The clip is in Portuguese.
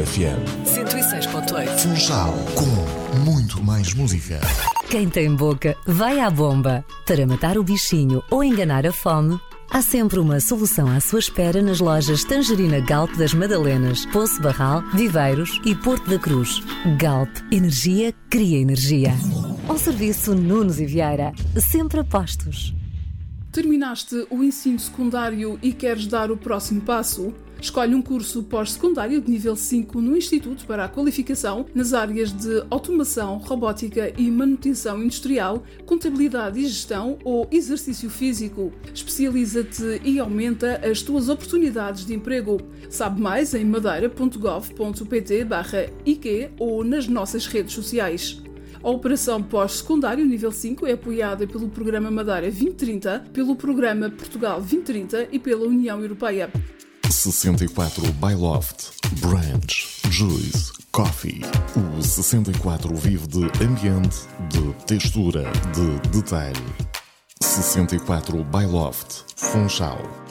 FM 106.8. Funchal, com muito mais música. Quem tem boca, vai à bomba. Para matar o bichinho ou enganar a fome, há sempre uma solução à sua espera nas lojas Tangerina Galp das Madalenas, Poço Barral, Viveiros e Porto da Cruz. Galp, energia cria energia. Um serviço Nunes e Vieira, sempre a postos. Terminaste o ensino secundário e queres dar o próximo passo? Escolhe um curso pós-secundário de nível 5 no Instituto para a Qualificação nas áreas de automação, robótica e manutenção industrial, contabilidade e gestão ou exercício físico. Especializa-te e aumenta as tuas oportunidades de emprego. Sabe mais em madeira.gov.pt/IQ ou nas nossas redes sociais. A Operação Pós-Secundário Nível 5 é apoiada pelo Programa Madeira 2030, pelo Programa Portugal 2030 e pela União Europeia. 64 Byloft, Branch, Juice, Coffee. O 64 vive de ambiente, de textura, de detalhe. 64 Byloft, Funchal.